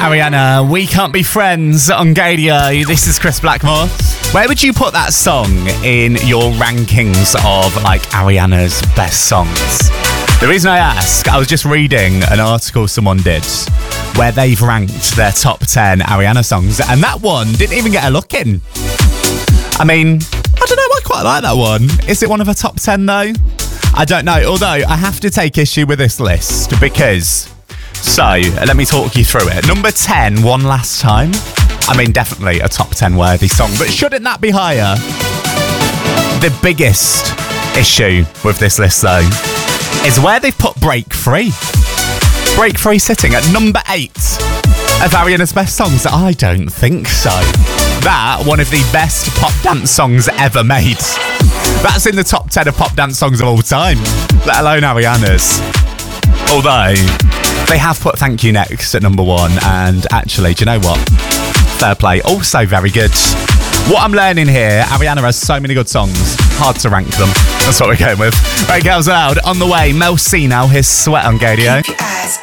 Ariana, We Can't Be Friends on Gadio. This is Chris Blackmore. Where would you put that song in your rankings of Ariana's best songs? The reason I ask, I was just reading an article someone did where they've ranked their top 10 Ariana songs, and that one didn't even get a look in. I mean, I don't know, I quite like that one. Is it one of her top 10 though? I don't know, although I have to take issue with this list because... So, let me talk you through it. Number 10, One Last Time. I mean, definitely a top 10 worthy song, but shouldn't that be higher? The biggest issue with this list, though, is where they've put Break Free. Break Free sitting at number 8 of Ariana's best songs. I don't think so. That, one of the best pop dance songs ever made. That's in the top 10 of pop dance songs of all time, let alone Ariana's. Although... they have put Thank You Next at number 1, and actually, do you know what? Fair play. Also very good. What I'm learning here, Ariana has so many good songs. Hard to rank them. That's what we're going with. Right, Girls Aloud, on the way. Mel C now, his Sweat on Gadio.